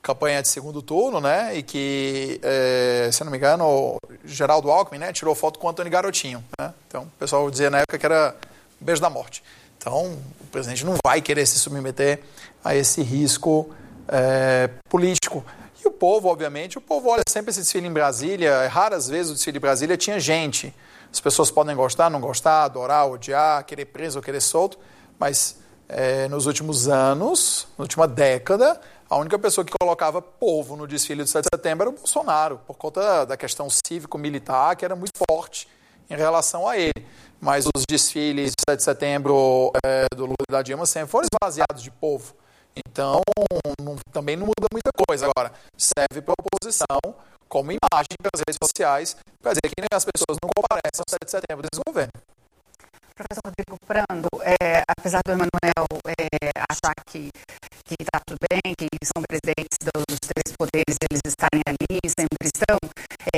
campanha de segundo turno, né? E que, se não me engano, Geraldo Alckmin, né, tirou foto com o Antônio Garotinho, né? Então, o pessoal dizia na época que era o beijo da morte. Então, o presidente não vai querer se submeter a esse risco político. E o povo, obviamente, olha sempre esse desfile em Brasília. Raras vezes o desfile em Brasília tinha gente. As pessoas podem gostar, não gostar, adorar, odiar, querer preso ou querer solto, mas nos últimos anos, na última década, a única pessoa que colocava povo no desfile do 7 de setembro era o Bolsonaro, por conta da questão cívico-militar, que era muito forte em relação a ele. Mas os desfiles do 7 de setembro do Lula e da Dilma sempre foram esvaziados de povo. Então, também não muda muita coisa. Agora, serve para a oposição como imagem para as redes sociais, para dizer que as pessoas não comparecem ao 7 de setembro desse governo. Professor Rodrigo Prando, apesar do Emanuel achar que está tudo bem, que são presidentes dos três poderes, eles estarem ali, sempre estão,